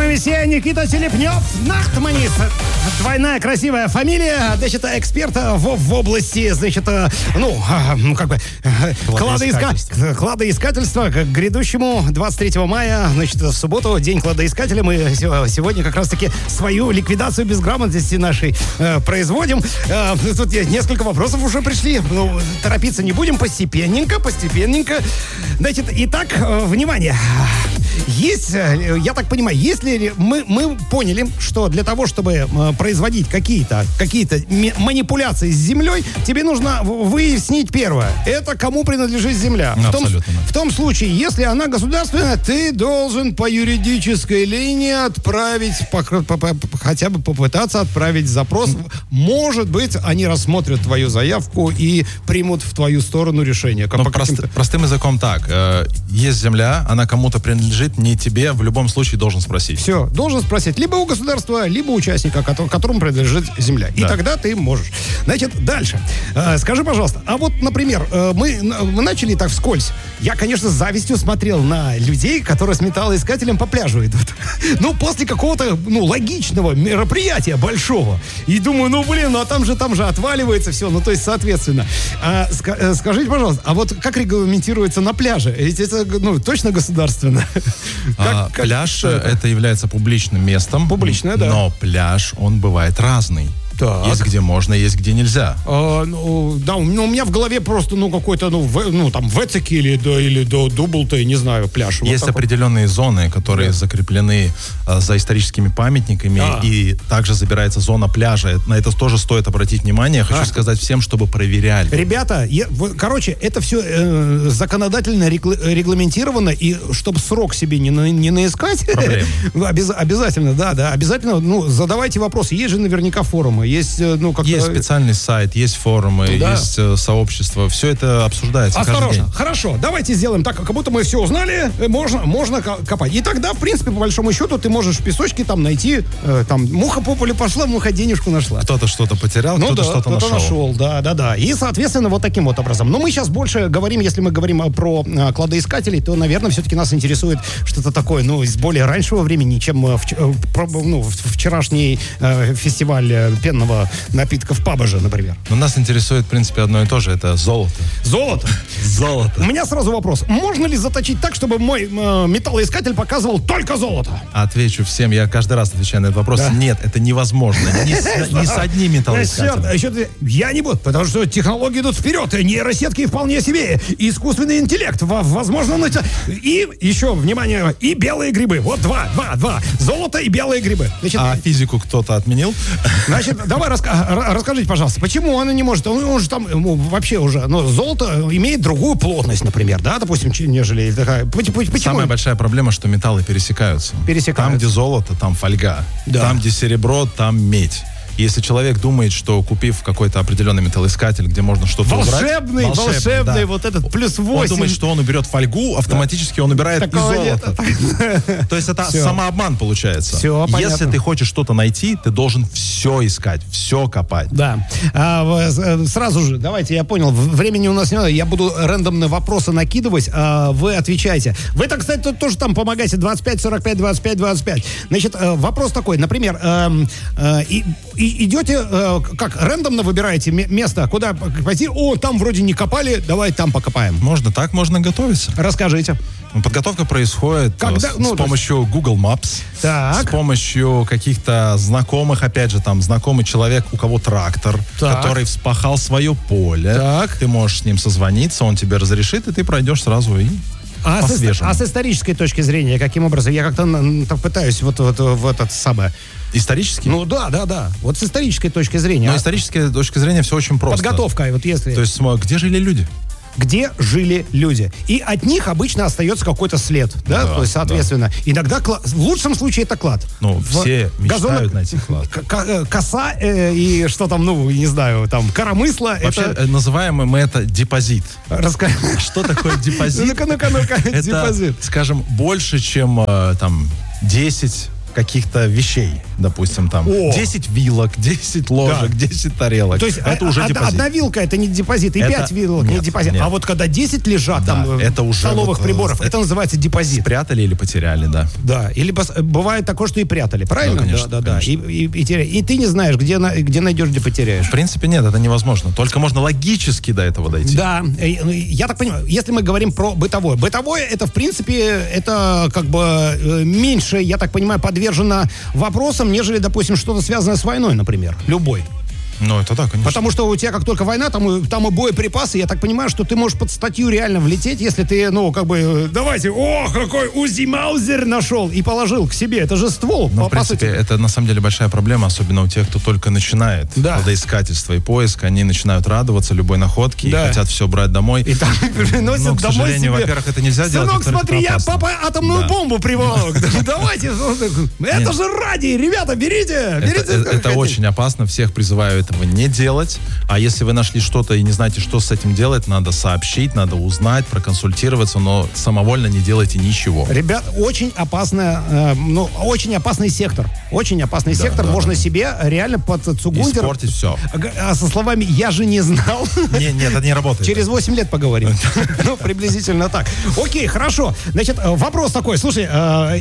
веселья Никита Телепнев, Нахтманист. Двойная красивая фамилия, значит, эксперт в области, значит, кладоискательства к грядущему 23 мая, значит, в субботу, день кладоискателя. Мы сегодня как раз-таки свою ликвидацию безграмотности нашей производим. Тут несколько вопросов уже пришли. Ну, торопиться не будем, постепенненько. Значит, итак, внимание. Есть, я так понимаю, если мы поняли, что для того, чтобы производить какие-то манипуляции с землей, тебе нужно выяснить первое. Это кому принадлежит земля. В том случае, если она государственная, ты должен по юридической линии отправить, хотя бы попытаться отправить запрос. Может быть, они рассмотрят твою заявку и примут в твою сторону решение. Простым языком так. Есть земля, она кому-то принадлежит, не тебе, в любом случае должен спросить. Все, должен спросить либо у государства, либо участника, которому принадлежит земля. И тогда ты можешь. Значит, дальше. Скажи, пожалуйста, а вот, например, мы начали так вскользь. Я, конечно, с завистью смотрел на людей, которые с металлоискателем по пляжу идут. Ну, после какого-то, логичного мероприятия большого. И думаю, а там же отваливается все. Ну, то есть, соответственно. Скажите, пожалуйста, а вот как регламентируется на пляже? Ведь это, точно государственно. Пляж это является публичным местом. Публичное, да. Но пляж, он бывает разный. Так. Есть где можно, есть где нельзя. У меня в голове просто, какой-то, в Эцике или до Дублта, я не знаю, пляж. Есть вот определенные зоны, которые закреплены за историческими памятниками, и также забирается зона пляжа. На это тоже стоит обратить внимание. Хочу сказать всем, чтобы проверяли. Ребята, это все законодательно регламентировано, и чтобы срок себе не наискать, обязательно, да, обязательно, задавайте вопросы. Есть же наверняка форумы. Есть специальный сайт, есть форумы, есть сообщества. Все это обсуждается. Осторожно. Хорошо. Давайте сделаем так, как будто мы все узнали. Можно копать. И тогда, в принципе, по большому счету, ты можешь в песочке найти, муха по полю пошла, муха денежку нашла. Кто-то что-то потерял, кто-то что-то нашел. Да. И, соответственно, вот таким вот образом. Но мы сейчас больше говорим, если мы говорим про кладоискателей, то, наверное, все-таки нас интересует что-то такое, из более раннего времени, чем вчерашний фестиваль пенного напитка в Пабаже, например. Но нас интересует, в принципе, одно и то же. Это золото. Золото? У меня сразу вопрос. Можно ли заточить так, чтобы мой металлоискатель показывал только золото? Отвечу всем. Я каждый раз отвечаю на этот вопрос. Да. Нет, это невозможно. Ни с одним металлоискателем. Я не буду, потому что технологии идут вперед. Нейросетки вполне себе. Искусственный интеллект. Возможно, и еще, внимание, и белые грибы. Вот два. Золото и белые грибы. Физику кто-то отменил? Значит, давай расскажите, пожалуйста, почему оно не может? Он же там вообще уже, золото имеет другую плотность, например, да, допустим, нежели такая. Почему? Самая большая проблема, что металлы пересекаются. Там, где золото, там фольга. Да. Там, где серебро, там медь. Если человек думает, что купив какой-то определенный металлоискатель, где можно что-то волшебный, да. вот этот плюс 8. Он думает, что он уберет фольгу, автоматически он убирает и золото. То есть это самообман получается. Если ты хочешь что-то найти, ты должен все искать, все копать. Да. Сразу же, давайте, я понял, времени у нас не надо, я буду рандомные вопросы накидывать, вы отвечаете. Вы, так, кстати, тоже там помогаете, 25, 45, 25, 25. Значит, вопрос такой, например, идете, как, рандомно выбираете место, куда пойти, там вроде не копали, давай там покопаем. Можно так, можно готовиться. Расскажите. Подготовка происходит с помощью Google Maps, с помощью каких-то знакомых, опять же, там, знакомый человек, у кого трактор, который вспахал свое поле. Ты можешь с ним созвониться, он тебе разрешит, и ты пройдешь сразу по-свежему. А с исторической точки зрения, каким образом? Я как-то пытаюсь в этот самое... Исторически? Да. Вот с исторической точки зрения. Но исторической точки зрения все очень просто. Подготовка, вот если... То есть, где жили люди? Где жили люди. И от них обычно остается какой-то след, да? То есть, соответственно, иногда в лучшем случае это клад. Все мечтают найти клад. Коса и что там, не знаю, там, коромысло. Вообще, называем мы это депозит. Что такое депозит? Ну-ка, депозит. Это, скажем, больше, чем 10 каких-то вещей. Допустим, там 10 вилок, 10 ложек, 10 тарелок. То есть это уже депозит. Одна вилка — это не депозит, и 5 вилок не депозит. Нет. А вот когда 10 лежат там это уже столовых приборов, это называется депозит. Спрятали или потеряли, да. Да, или бывает такое, что и прятали, правильно? Да, конечно, да. И ты не знаешь, где найдешь, где потеряешь. В принципе, нет, это невозможно. Только можно логически до этого дойти. Да, я так понимаю, если мы говорим про бытовое. Бытовое, это, в принципе, это как бы меньше, я так понимаю, подвержено вопросам, нежели, допустим, что-то связанное с войной, например. Любой. Ну, это да, конечно. Потому что у тебя, как только война, там и боеприпасы, я так понимаю, что ты можешь под статью реально влететь, если ты, давайте, какой Узи Маузер нашел и положил к себе. Это же ствол, в принципе, это на самом деле большая проблема, особенно у тех, кто только начинает кладоискательство и поиск. Они начинают радоваться любой находке и хотят все брать домой. И там приносят домой. К сожалению, во-первых, это нельзя делать. Сынок, смотри, я папа атомную бомбу приволок. Давайте. Это же радий, ребята, берите. Это очень опасно, всех призываю этого не делать. А если вы нашли что-то и не знаете, что с этим делать, надо сообщить, надо узнать, проконсультироваться, но самовольно не делайте ничего. Ребят, очень очень опасный сектор. Очень опасный сектор. Можно себе реально под цугундер... Испортить все. А со словами «я же не знал». Нет, это не работает. Через 8 лет поговорим. Приблизительно так. Окей, хорошо. Значит, вопрос такой. Слушай,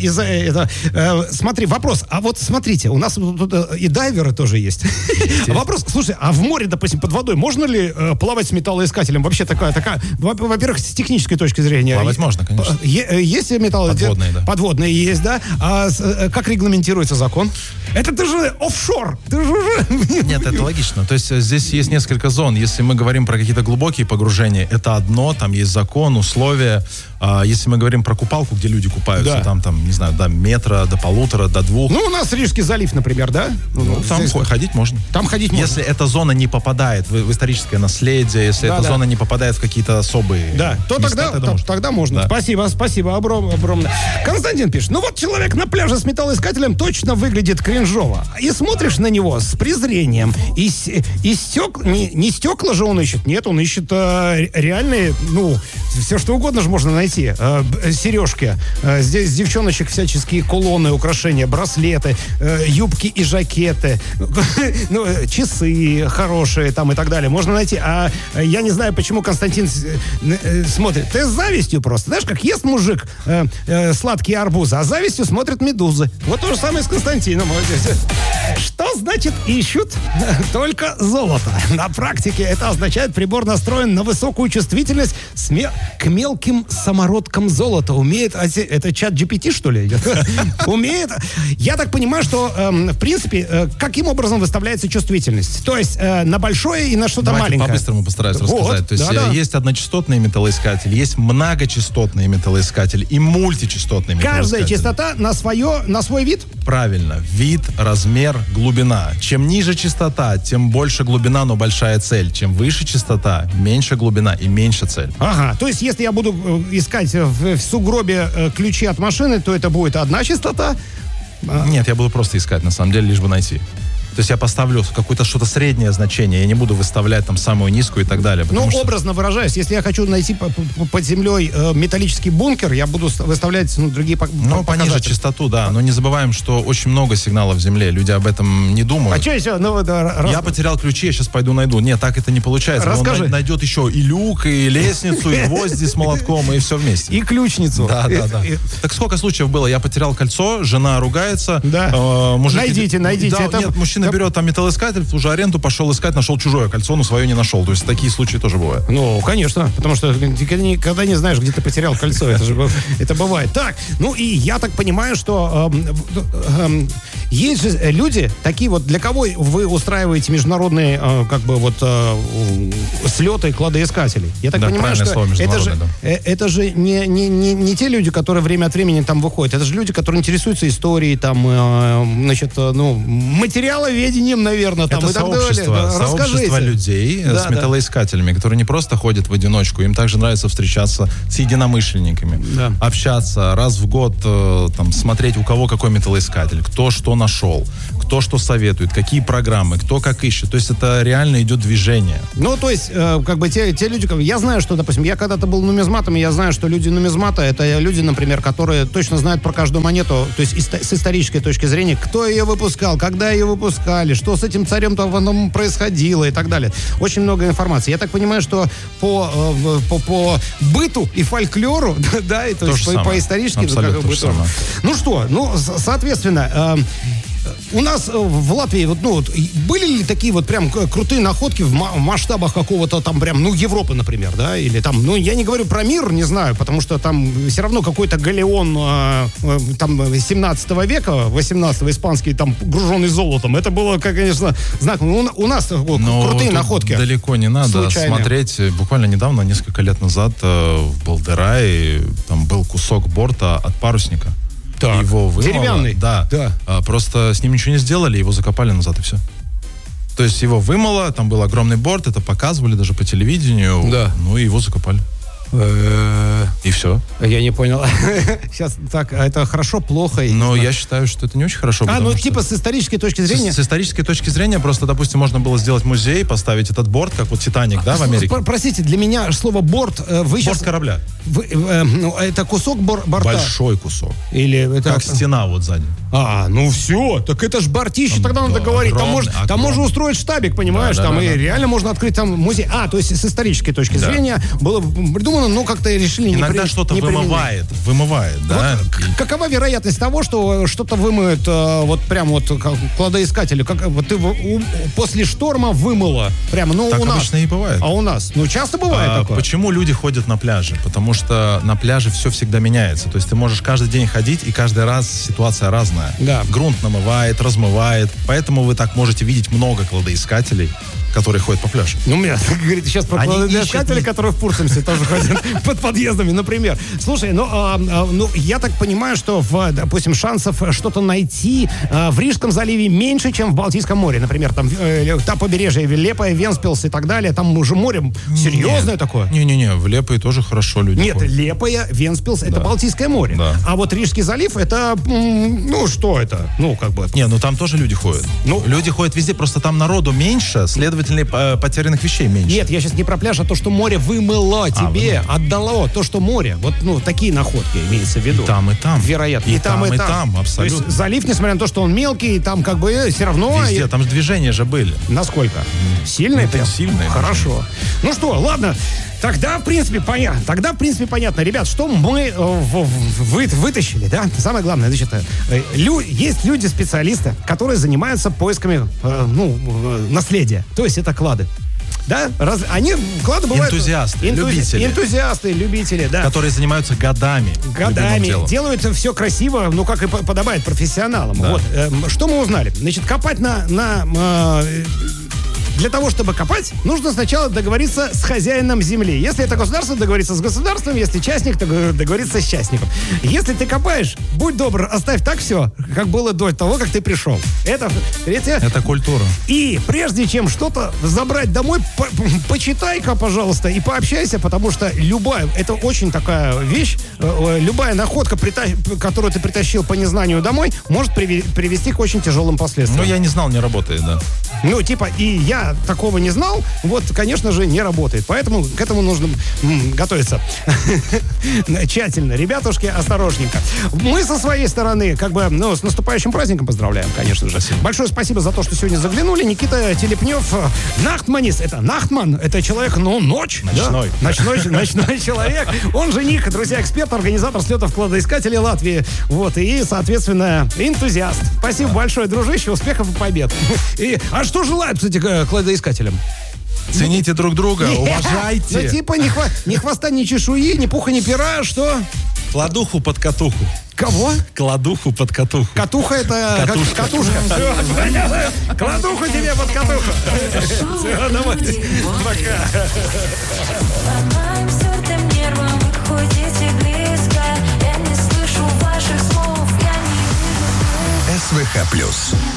смотри, вопрос. А вот смотрите, у нас тут и дайверы тоже есть. Вопрос. Слушай, а в море, допустим, под водой можно ли плавать с металлоискателем? Вообще такая, во-первых, с технической точки зрения. Плавать можно, конечно. Есть металлоискатели? Подводные, да. Подводные есть, да. А как регламентируется закон? Это ты же офшор. Ты же уже... Нет, это логично. То есть здесь есть несколько зон. Если мы говорим про какие-то глубокие погружения, это одно, там есть закон, условия. Если мы говорим про купалку, где люди купаются, там, не знаю, до метра, до 1,5, до 2. Ну, у нас Рижский залив, например, да? Там ходить можно. Там ходить можно. Если эта зона не попадает в историческое наследие, если эта зона не попадает в какие-то особые то места, тогда можно. Да. Спасибо огромное. Константин пишет, человек на пляже с металлоискателем точно выглядит кринжово. И смотришь на него с презрением. И не стекла же он ищет, нет, он ищет реальные, все что угодно же можно найти. Сережки, здесь девчоночек всяческие кулоны, украшения, браслеты, юбки и жакеты, часы хорошие там и так далее. Можно найти. А я не знаю, почему Константин смотрит. Ты с завистью просто. Знаешь, как ест мужик сладкие арбузы, а с завистью смотрят медузы. Вот то же самое с Константином. Что значит ищут только золото? На практике это означает, прибор настроен на высокую чувствительность к мелким самородкам золота. Умеет... Это чат GPT, что ли? Умеет... Я так понимаю, что, в принципе, каким образом выставляется чувствительность? То есть на большое и на что-то маленькое. По-быстрому постараюсь рассказать. То есть есть одночастотные металлоискатели, есть многочастотные металлоискатели и мультичастотные металлоискатели. Каждая частота на свой вид? Правильно. Вид, размер, глубина. Чем ниже частота, тем больше глубина, но большая цель. Чем выше частота, меньше глубина и меньше цель. Ага. То есть если я буду искать в сугробе ключи от машины, то это будет одна частота? Нет, я буду просто искать, на самом деле, лишь бы найти. То есть я поставлю какое-то что-то среднее значение, я не буду выставлять там самую низкую и так далее. Образно выражаясь, если я хочу найти под землей металлический бункер, я буду выставлять другие показатели. Пониже частоту, да. Но не забываем, что очень много сигналов в земле. Люди об этом не думают. А что еще? Я потерял ключи, я сейчас пойду найду. Нет, так это не получается. Расскажи. Он найдет еще и люк, и лестницу, и гвозди с молотком, и все вместе. И ключницу. Да. Так сколько случаев было? Я потерял кольцо, жена ругается. Да. Найдите. Нет, мужчина берет там металлоискатель, в ту же аренду пошел искать, нашел чужое кольцо, но свое не нашел. То есть такие случаи тоже бывают. Конечно, потому что ты никогда не знаешь, где ты потерял кольцо. Это бывает. Так, и я так понимаю, что есть же люди, такие вот, для кого вы устраиваете международные слеты кладоискателей. Я так понимаю, что это же не те люди, которые время от времени там выходят. Это же люди, которые интересуются историей, там, материаловедением, наверное, там, это и так далее. Сообщество людей с металлоискателями, которые не просто ходят в одиночку, им также нравится встречаться с единомышленниками, общаться раз в год, смотреть, у кого какой металлоискатель, кто что нашел, кто что советует, какие программы, кто как ищет. То есть это реально идет движение. Ну, то есть, как бы те люди... Я знаю, что, допустим, я когда-то был нумизматом, и я знаю, что люди нумизмата, это люди, например, которые точно знают про каждую монету, то есть с исторической точки зрения, кто ее выпускал, когда ее выпускали, что с этим царем-то потом происходило и так далее. Очень много информации. Я так понимаю, что по быту и фольклору, да, и то есть по исторически... Абсолютно то же самое. Ну что, соответственно... У нас в Латвии были ли такие вот прям крутые находки в масштабах какого-то там прям, Европы, например, да, или там, я не говорю про мир, не знаю, потому что там все равно какой-то галеон там 17 века, 18-го, испанский, там, груженный золотом, это было, конечно, знаково. У нас крутые находки. Далеко не надо случайные. Смотреть. Буквально недавно, несколько лет назад, в Балдерае там был кусок борта от парусника. Так. Его вымыло. Деревянный? Да. Просто с ним ничего не сделали, его закопали назад и все. То есть его вымыло, там был огромный борт, это показывали даже по телевидению. Да. Ну и его закопали. И все. Я не понял. Сейчас так, это хорошо, плохо? Но я считаю, что это не очень хорошо. Типа с исторической точки зрения? С исторической точки зрения просто, допустим, можно было сделать музей, поставить этот борт, как вот «Титаник», да, в Америке. Простите, для меня слово «борт» вы сейчас... Борт корабля. Это кусок борта? Большой кусок. Или это... Как стена вот сзади. Все, так это ж бортище, тогда надо говорить. Там можно устроить штабик, понимаешь, там и реально можно открыть там музей. То есть с исторической точки зрения было придумано, как-то решили иногда что-то вымывает, да. Какова вероятность того, что что-то вымоют вот прям вот как кладоискатели, как вот ты после шторма вымыло прямо, так у нас. Обычно и бывает. А у нас? Часто бывает такое. Почему люди ходят на пляже? Потому что на пляже все всегда меняется. То есть ты можешь каждый день ходить, и каждый раз ситуация разная. Да. Грунт намывает, размывает. Поэтому вы так можете видеть много кладоискателей, которые ходят по пляжу. Меня говорит сейчас про кладоискатели, которые в Пурсамсе тоже ходят под подъездами, например. Слушай, я так понимаю, что, допустим, шансов что-то найти в Рижском заливе меньше, чем в Балтийском море. Например, там побережье Лепая, Венспилс и так далее. Там уже море серьезное такое. Не-не-не, в Лепое тоже хорошо люди ходят. Нет, Лепая, Венспилс, это Балтийское море. Да. А вот Рижский залив, это, что это? Там тоже люди ходят. Люди ходят везде, просто там народу меньше, следовательно, потерянных вещей меньше. Нет, я сейчас не про пляж, а то, что море вымыло тебе, отдало. То, что море. Вот, такие находки имеется в виду. И там, и там. Вероятно. И там, абсолютно. То есть залив, несмотря на то, что он мелкий, там как бы все равно... Везде, там же движения же были. Насколько? Сильные? Сильные. Хорошо. Ну что, ладно. Тогда, в принципе, понятно. Ребят, что мы вытащили, да? Самое главное, значит, есть люди-специалисты, которые занимаются поисками, наследия. То есть это клады. Да? Клады бывают... Энтузиасты, любители, да. Которые занимаются годами. Делают все красиво, как и подобает профессионалам. Да. Вот. Что мы узнали? Значит, копать для того, чтобы копать, нужно сначала договориться с хозяином земли. Если это государство, договориться с государством. Если частник, то договориться с частником. Если ты копаешь, будь добр, оставь так все, как было до того, как ты пришел. Это третье. Это культура. И прежде чем что-то забрать домой, почитай-ка, пожалуйста, и пообщайся, потому что это очень такая вещь, любая находка, которую ты притащил по незнанию домой, может привести к очень тяжелым последствиям. Я не знал, не работает, да. И я такого не знал, конечно же, не работает. Поэтому к этому нужно готовиться тщательно. Ребятушки, осторожненько. Мы со своей стороны, с наступающим праздником поздравляем, конечно же. Спасибо. Большое спасибо за то, что сегодня заглянули. Никита Телепнев, Нахтманис. Это Нахтман, это человек, ночь. Ночной. Да? Ночной человек. Он же Ник, друзья, эксперт, организатор слетов кладоискателей Латвии. И, соответственно, энтузиаст. Спасибо большое, дружище. Успехов и побед. А что желают, кстати, кладоискателям? Цените друг друга, уважайте. Ни хвоста, ни чешуи, ни пуха, ни пера, что? Кладуху под катуху. Кого? Кладуху под катуху. Катуха это катушка. Все, понятно. Кладуху тебе под катуху. Все, давай. Пока. СВХ+.